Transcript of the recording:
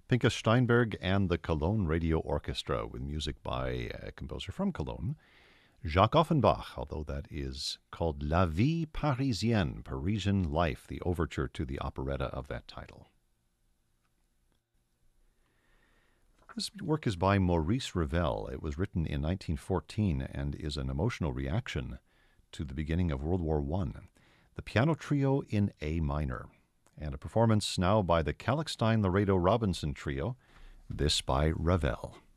Pinchas Steinberg and the Cologne Radio Orchestra with music by a composer from Cologne, Jacques Offenbach, although that is called La Vie Parisienne, Parisian Life, the overture to the operetta of that title. This work is by Maurice Ravel. It was written in 1914 and is an emotional reaction to the beginning of World War I. The piano trio in A minor, and a performance now by the Kalkstein Laredo Robinson Trio, this by Ravel.